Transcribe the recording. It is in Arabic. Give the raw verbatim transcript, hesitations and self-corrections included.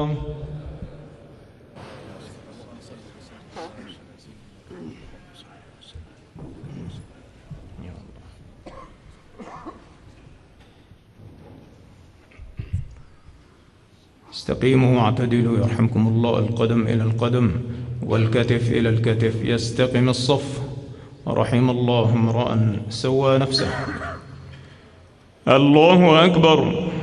استقيموا واعتدلوا يرحمكم الله. القدم إلى القدم والكتف إلى الكتف، يستقم الصف. رحم الله امرأ سوى نفسه. الله أكبر.